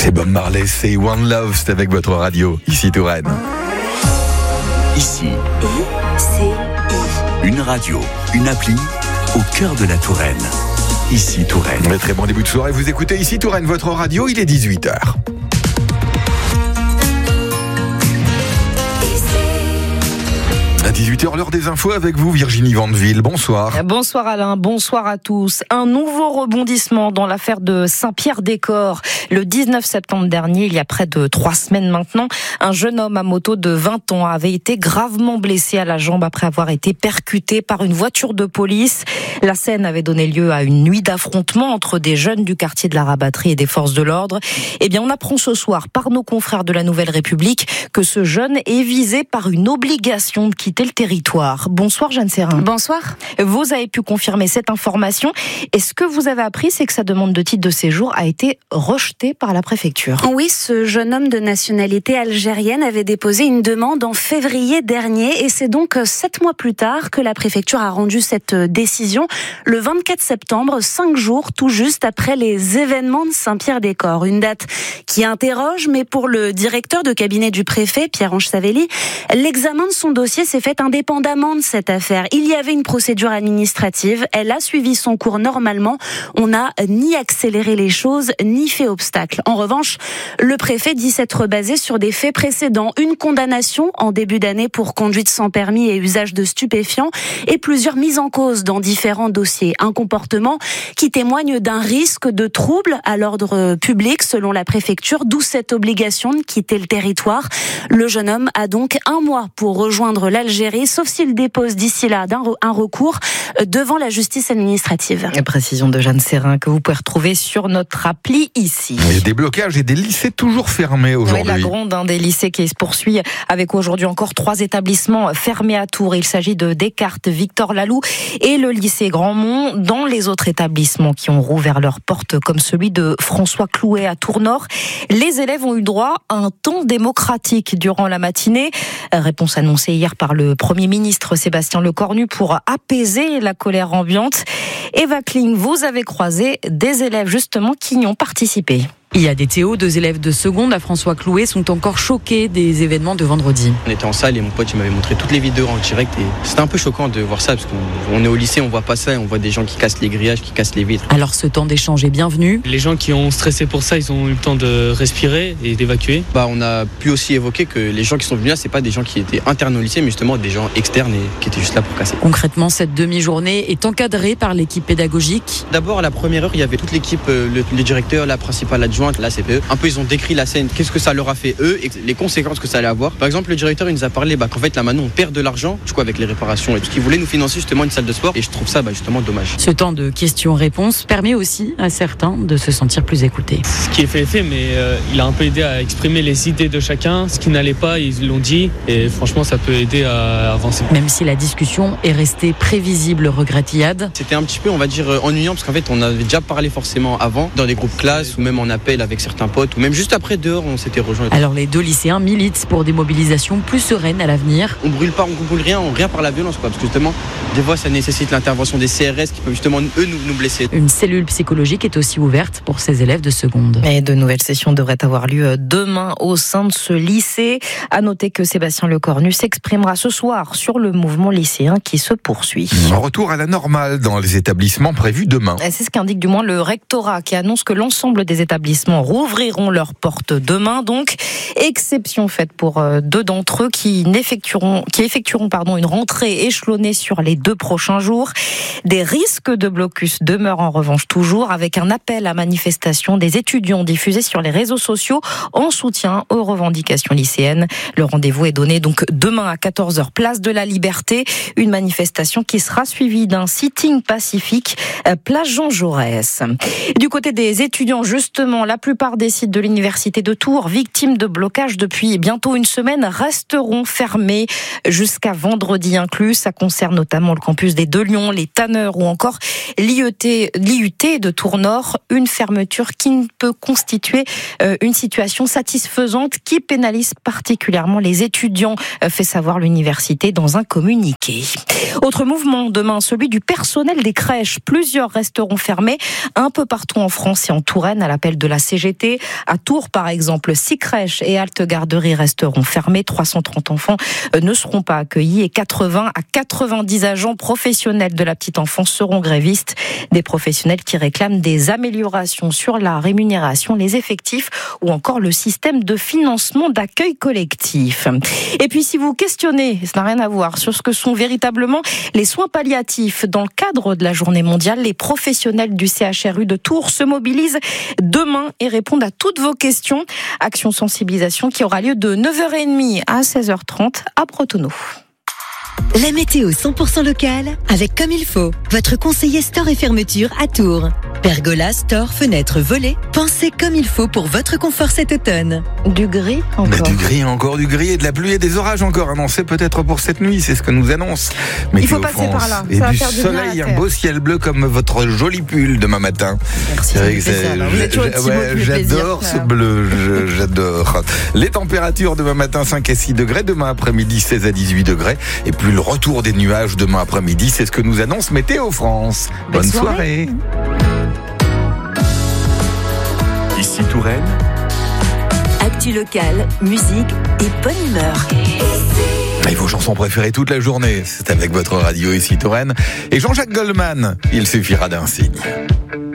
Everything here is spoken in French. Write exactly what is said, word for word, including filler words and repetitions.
C'est Bob Marley, c'est One Love, c'est avec votre radio, ici Touraine. Ici, I, C, I. Une radio, une appli, au cœur de la Touraine. Ici Touraine. Mais très bon début de soirée, vous écoutez ici Touraine, votre radio, il est dix-huit heures. À dix-huit heures, l'heure des infos avec vous, Virginie Vandeville. Bonsoir. Bonsoir Alain, bonsoir à tous. Un nouveau rebondissement dans l'affaire de Saint-Pierre-des-Corps. Le dix-neuf septembre dernier, il y a près de trois semaines maintenant, un jeune homme à moto de vingt ans avait été gravement blessé à la jambe après avoir été percuté par une voiture de police. La scène avait donné lieu à une nuit d'affrontement entre des jeunes du quartier de la Rabatterie et des forces de l'ordre. Eh bien, on apprend ce soir par nos confrères de la Nouvelle République que ce jeune est visé par une obligation de quitter le territoire. Bonsoir Jeanne Serrin. Bonsoir. Vous avez pu confirmer cette information. Et ce que vous avez appris, c'est que sa demande de titre de séjour a été rejetée par la préfecture. Oui, ce jeune homme de nationalité algérienne avait déposé une demande en février dernier et c'est donc sept mois plus tard que la préfecture a rendu cette décision, le vingt-quatre septembre, cinq jours tout juste après les événements de Saint-Pierre-des-Corps. Une date qui interroge, mais pour le directeur de cabinet du préfet, Pierre-Ange Savelli, l'examen de son dossier s'est fait indépendamment de cette affaire. Il y avait une procédure administrative, elle a suivi son cours normalement. On n'a ni accéléré les choses, ni fait obstacle. En revanche, le préfet dit s'être basé sur des faits précédents. Une condamnation en début d'année pour conduite sans permis et usage de stupéfiants et plusieurs mises en cause dans différents dossiers. Un comportement qui témoigne d'un risque de trouble à l'ordre public selon la préfecture, d'où cette obligation de quitter le territoire. Le jeune homme a donc un mois pour rejoindre l'Algérie, sauf s'il dépose d'ici là un recours devant la justice administrative. La précision de Jeanne Serrin que vous pouvez retrouver sur notre appli ici. Il y a des blocages et des lycées toujours fermés aujourd'hui. Oui, la gronde hein, des lycées qui se poursuit avec aujourd'hui encore trois établissements fermés à Tours. Il s'agit de Descartes, Victor Laloux et le lycée Grandmont. Dans les autres établissements qui ont rouvert leurs portes, comme celui de François Clouet à Tours-Nord, les élèves ont eu droit à un temps démocratique durant la matinée. Réponse annoncée hier par le Premier ministre Sébastien Lecornu pour apaiser la colère ambiante. Eva Kling, vous avez croisé des élèves justement qui y ont participé. Il y a des Théo, deux élèves de seconde à François Clouet, sont encore choqués des événements de vendredi. On était en salle et mon pote il m'avait montré toutes les vidéos en direct et c'était un peu choquant de voir ça parce qu'on est au lycée, on voit pas ça et on voit des gens qui cassent les grillages, qui cassent les vitres. Alors ce temps d'échange est bienvenu. Les gens qui ont stressé pour ça, ils ont eu le temps de respirer et d'évacuer. Bah, on a pu aussi évoquer que les gens qui sont venus là, c'est pas des gens qui étaient internes au lycée mais justement des gens externes et qui étaient juste là pour casser. Concrètement, cette demi-journée est encadrée par l'équipe pédagogique. D'abord à la première heure, il y avait toute l'équipe, le, les directeurs, la principale adjointe, la C P E. Un peu ils ont décrit la scène, qu'est-ce que ça leur a fait eux et les conséquences que ça allait avoir. Par exemple le directeur il nous a parlé bah, qu'en fait là maintenant on perd de l'argent du coup avec les réparations et tout ce qu'ils voulaient nous financer justement une salle de sport et je trouve ça bah, justement dommage. Ce temps de questions-réponses permet aussi à certains de se sentir plus écoutés. Ce qui est fait est fait mais euh, il a un peu aidé à exprimer les idées de chacun, ce qui n'allait pas ils l'ont dit et franchement ça peut aider à avancer. Même si la discussion est restée prévisible, regrette Iad. C'était un petit peu on va dire ennuyant parce qu'en fait on avait déjà parlé forcément avant dans des groupes classe ou même en appel avec certains potes ou même juste après dehors on s'était rejoints. Alors les deux lycéens militent pour des mobilisations plus sereines à l'avenir. On brûle pas, on brûle rien, on rien par la violence quoi, parce que justement des fois ça nécessite l'intervention des C R S qui peuvent justement eux nous, nous blesser. Une cellule psychologique est aussi ouverte pour ces élèves de seconde. Et de nouvelles sessions devraient avoir lieu demain au sein de ce lycée. À noter que Sébastien Lecornu s'exprimera ce soir sur le mouvement lycéen qui se poursuit. Retour à la normale dans les établissements prévus demain. C'est ce qu'indique du moins le rectorat qui annonce que l'ensemble des établissements rouvriront leurs portes demain. Donc, exception faite pour deux d'entre eux qui n'effectueront, qui effectueront pardon, une rentrée échelonnée sur les deux prochains jours. Des risques de blocus demeurent en revanche toujours avec un appel à manifestation des étudiants diffusé sur les réseaux sociaux en soutien aux revendications lycéennes. Le rendez-vous est donné donc demain à quatorze heures, place de la Liberté. Une manifestation qui sera suivie d'un sitting pacifique, place Jean Jaurès. Du côté des étudiants, justement, la plupart des sites de l'université de Tours, victimes de blocage depuis bientôt une semaine, resteront fermés jusqu'à vendredi inclus. Ça concerne notamment le campus des Deux Lions, les Tanneurs ou encore l'I E T, l'I U T de Tours-Nord. Une fermeture qui ne peut constituer une situation satisfaisante qui pénalise particulièrement les étudiants, fait savoir l'université dans un communiqué. Autre mouvement demain, celui du personnel des crèches. Plusieurs resteront fermés un peu partout en France et en Touraine à l'appel de la la C G T. À Tours, par exemple, six crèches et haltes garderies resteront fermées. trois cent trente enfants ne seront pas accueillis et quatre-vingts à quatre-vingt-dix agents professionnels de la petite enfance seront grévistes. Des professionnels qui réclament des améliorations sur la rémunération, les effectifs ou encore le système de financement d'accueil collectif. Et puis si vous questionnez, ça n'a rien à voir, sur ce que sont véritablement les soins palliatifs dans le cadre de la journée mondiale, les professionnels du C H R U de Tours se mobilisent demain et répondent à toutes vos questions. Action sensibilisation qui aura lieu de neuf heures trente à seize heures trente à Protonneau. La météo cent pour cent locale avec Comme il faut, votre conseiller store et fermeture à Tours. Pergola, store, fenêtres, volets, pensez comme il faut pour votre confort cet automne. Du gris encore. Mais du gris, encore du gris et de la pluie et des orages encore annoncés peut-être pour cette nuit, c'est ce que nous annonce Météo Il faut passer France. par là. Et Ça du va faire du bien à soleil, la un terre. beau ciel bleu comme votre joli pull demain matin. Merci, C'est vrai que ça me fait c'est- ça, là. Vous êtes toujours j'a- un petit mot ouais, qui fait j'adore plaisir. ce bleu, je- j'adore. Les températures demain matin cinq à six degrés, demain après-midi seize à dix-huit degrés et puis le retour des nuages demain après-midi, c'est ce que nous annonce Météo France. Bonne Bonne soirée. soirée. Ici Touraine, Actu locale, musique et bonne humeur. Et vos chansons préférées toute la journée, c'est avec votre radio ici Touraine. Et Jean-Jacques Goldman, il suffira d'un signe.